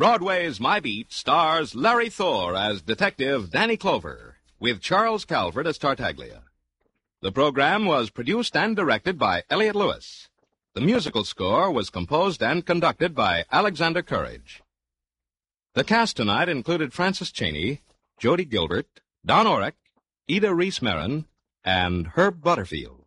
Broadway's My Beat stars Larry Thor as Detective Danny Clover, with Charles Calvert as Tartaglia. The program was produced and directed by Elliott Lewis. The musical score was composed and conducted by Alexander Courage. The cast tonight included Francis Cheney, Jody Gilbert, Don Orrick, Ida Reese-Marin, and Herb Butterfield.